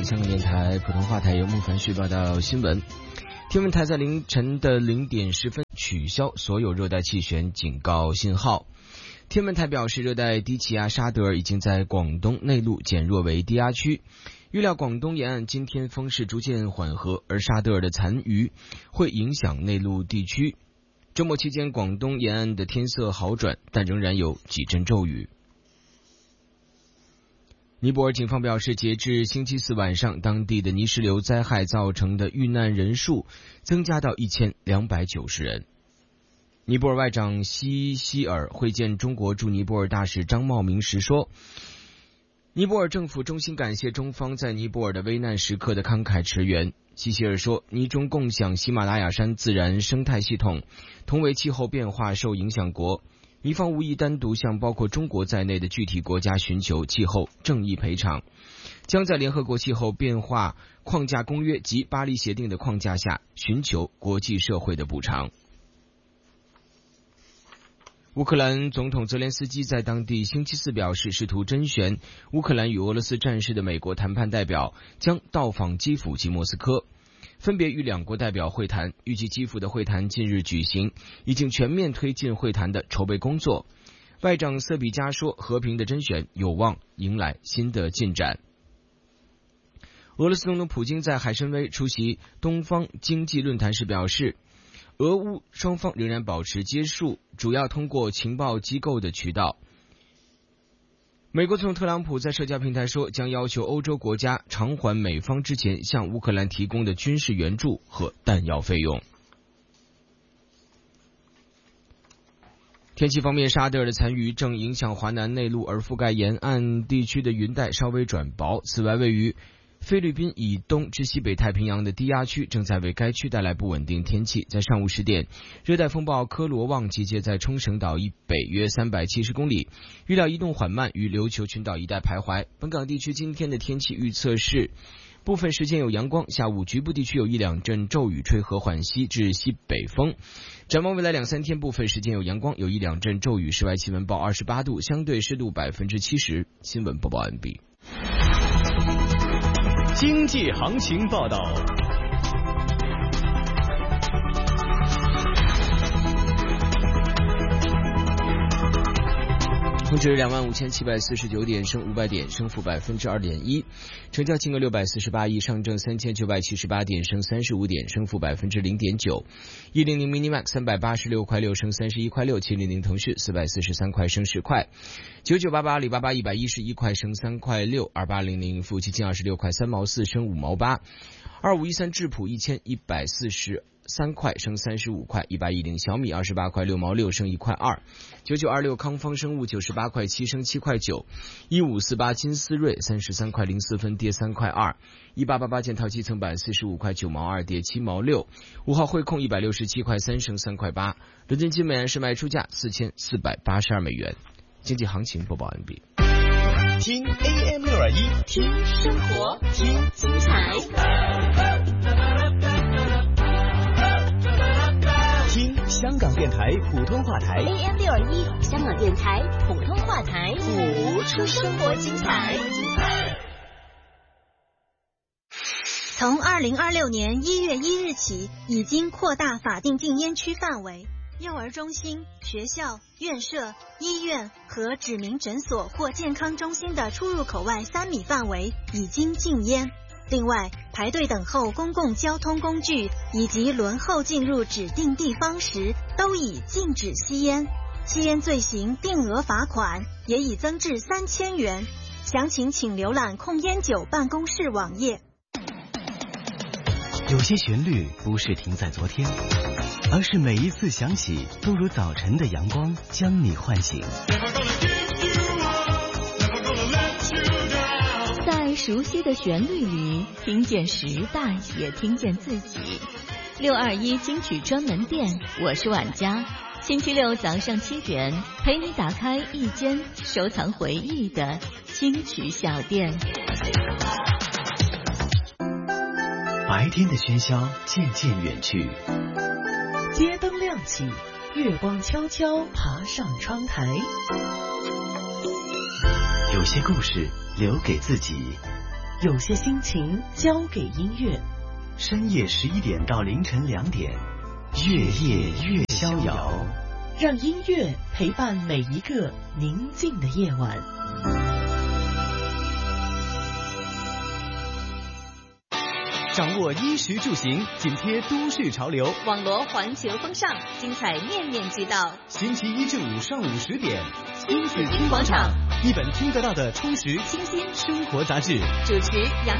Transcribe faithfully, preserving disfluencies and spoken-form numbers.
香港电台普通话台由孟凡旭报道新闻。天文台在凌晨的零点十分取消所有热带气旋警告信号。天文台表示，热带低气压沙德尔已经在广东内陆减弱为低压区，预料广东沿岸今天风势逐渐缓和，而沙德尔的残余会影响内陆地区。周末期间，广东沿岸的天色好转，但仍然有几阵骤雨。尼泊尔警方表示，截至星期四晚上，当地的泥石流灾害造成的遇难人数增加到一千两百九十人。尼泊尔外长西希尔会见中国驻尼泊尔大使张茂明时说，尼泊尔政府衷心感谢中方在尼泊尔的危难时刻的慷慨驰援。西希尔说，尼中共享喜马拉雅山自然生态系统，同为气候变化受影响国，尼方无意单独向包括中国在内的具体国家寻求气候正义赔偿，将在联合国气候变化框架公约及巴黎协定的框架下寻求国际社会的补偿。乌克兰总统泽连斯基在当地星期四表示，试图甄选乌克兰与俄罗斯战事的美国谈判代表将到访基辅及莫斯科，分别与两国代表会谈，预计基辅的会谈近日举行，已经全面推进会谈的筹备工作。外长瑟比加说，和平的甄选有望迎来新的进展。俄罗斯总统普京在海参崴出席东方经济论坛时表示，俄乌双方仍然保持接触，主要通过情报机构的渠道。美国总统特朗普在社交平台说，将要求欧洲国家偿还美方之前向乌克兰提供的军事援助和弹药费用。天气方面，沙德尔的残余正影响华南内陆，而覆盖沿岸地区的云带稍微转薄。此外，位于菲律宾以东至西北太平洋的低压区正在为该区带来不稳定天气。在上午十点，热带风暴科罗旺集结在冲绳岛以北约三百七十公里，预料移动缓慢，于琉球群岛一带徘徊。本港地区今天的天气预测是，部分时间有阳光，下午局部地区有一两阵骤雨，吹和缓西至西北风。展望未来两三天，部分时间有阳光，有一两阵骤雨，室外气温报二十八度，相对湿度百分之七十。新闻播报完毕。 经济行情报道。 恒指两万五千七百四十九点，升五百点，升幅百分之二点一，成交金额六百四十八亿。上证三千九百七十八点，升三十五点，升幅百分之零点九。一零零 mini max 三百八十六块六，升三十一块六。七零零腾讯四百四十三块，升十块。九九八八阿里巴巴一百一十一块，升三块六。二八零零富基金二十六块三毛四，升五毛八。二五一三智普一千一百四十三块，升三十五块。一八一零小米二十八块六毛六，升一块二。九九二六康方生物九十八块七，升七块九。一五四八金思瑞三十三块零四分，跌三块二。一八八八建滔基层板四十五块九毛二，跌七毛六。五号汇控一百六十七块三，升三块八。伦敦金美元是卖出价四千四百八十二美元。经济行情播报完毕。 听 A M 六二一， 听生活，听精彩， 听香港电台普通话台 A M 六二一，香港电台普通话台，谱出生活精彩。 从二零二六年一月一日起，已经扩大法定禁烟区范围。幼儿中心、学校、院舍、医院和指明诊所或健康中心的出入口外三米范围已经禁烟。另外，排队等候公共交通工具以及轮候进入指定地方时，都已禁止吸烟。吸烟罪行定额罚款也已增至三千元。详情请浏览控烟酒办公室网页。 有些旋律不是停在昨天，而是每一次响起都如早晨的阳光将你唤醒。 在熟悉的旋律里，听见时代，也听见自己。六二一金曲专门店，我是婉佳。星期六早上七点，陪你打开一间收藏回忆的金曲小店。 白天的喧嚣渐渐远去， 街灯亮起，月光悄悄爬上窗台。 有些故事留给自己， 有些心情交给音乐。 深夜十一点到凌晨两点，月夜越逍遥， 让音乐陪伴每一个宁静的夜晚。 掌握衣食住行，紧贴都市潮流， 网罗环球风尚，精彩面面俱到。 星期一至五上午十点， 亲子听广场， 一本听得到的充实清新生活杂志。 主持杨